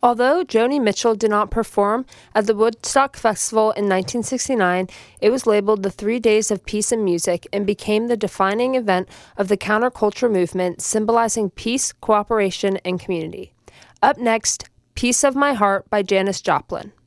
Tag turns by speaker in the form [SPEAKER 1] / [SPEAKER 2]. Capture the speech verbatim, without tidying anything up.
[SPEAKER 1] Although Joni Mitchell did not perform at the Woodstock Festival in nineteen sixty-nine, it was labeled the Three Days of Peace and Music and became the defining event of the counterculture movement, symbolizing peace, cooperation, and community. Up next, Piece of My Heart by Janis Joplin.